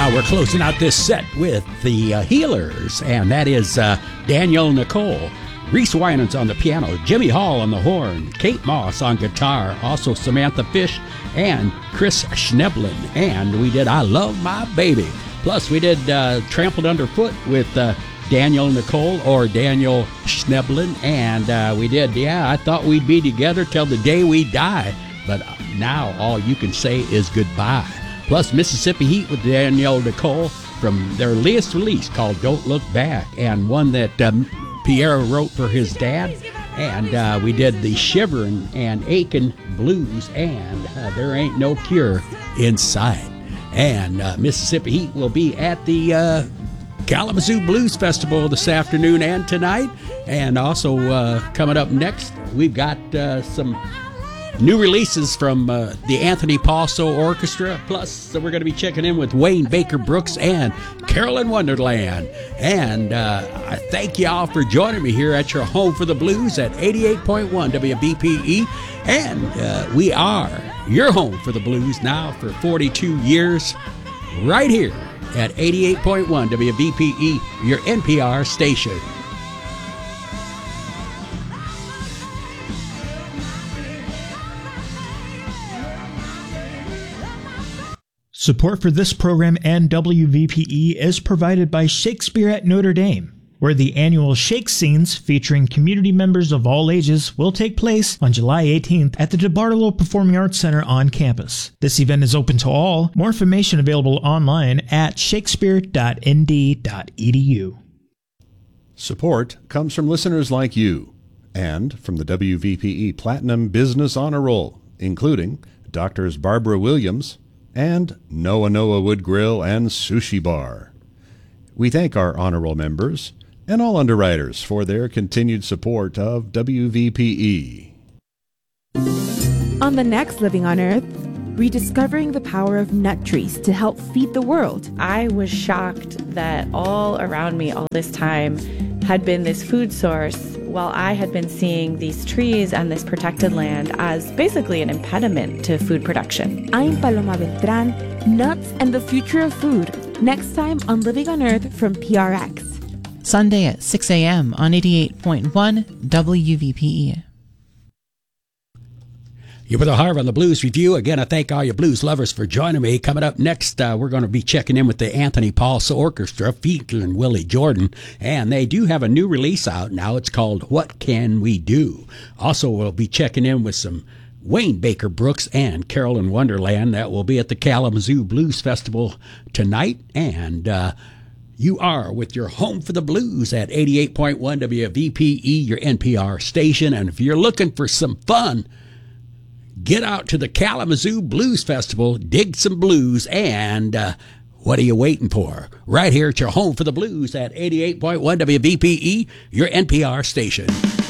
We're closing out this set with the Healers, and that is Danielle Nicole, Reese Winans on the piano, Jimmy Hall on the horn, Kate Moss on guitar, also Samantha Fish and Chris Schneblin. And we did I Love My Baby. Plus, we did Trampled Underfoot with Danielle Nicole or Daniel Schneblin. And we did, I Thought We'd Be Together Till the Day We Die. But now all you can say is goodbye. Plus, Mississippi Heat with Danielle Nicole from their latest release called Don't Look Back, and one that Pierre wrote for his dad. And we did the Shivering and Aching Blues and There Ain't No Cure Inside. And Mississippi Heat will be at the Kalamazoo Blues Festival this afternoon and tonight. And also coming up next, we've got some new releases from the Anthony Paulso Orchestra. Plus, we're going to be checking in with Wayne Baker Brooks and Carolyn Wonderland. And I thank y'all for joining me here at your home for the blues at 88.1 WBPE. And we are your home for the blues now for 42 years, right here at 88.1 WBPE, your NPR station. Support for this program and WVPE is provided by Shakespeare at Notre Dame, where the annual Shake Scenes featuring community members of all ages will take place on July 18th at the DeBartolo Performing Arts Center on campus. This event is open to all. More information available online at shakespeare.nd.edu. Support comes from listeners like you and from the WVPE Platinum Business Honor Roll, including Doctors Barbara Williams and Noah Wood Grill and Sushi Bar. We thank our honor roll members and all underwriters for their continued support of WVPE. On the next Living on Earth, rediscovering the power of nut trees to help feed the world. I was shocked that all around me all this time had been this food source, while I had been seeing these trees and this protected land as basically an impediment to food production. I'm Paloma Beltran, nuts and the future of food. Next time on Living on Earth from PRX. Sunday at 6 a.m. on 88.1 WVPE. You're with the Harv on the Blues Review. Again, I thank all you blues lovers for joining me. Coming up next, we're going to be checking in with the Anthony Paulso Orchestra featuring Willie Jordan. And they do have a new release out now. It's called What Can We Do? Also, we'll be checking in with some Wayne Baker Brooks and Carolyn Wonderland. That will be at the Kalamazoo Blues Festival tonight. And you are with your home for the blues at 88.1 WVPE, your NPR station. And if you're looking for some fun, get out to the Kalamazoo Blues Festival, dig some blues, and what are you waiting for? Right here at your home for the blues at 88.1 WVPE, your NPR station.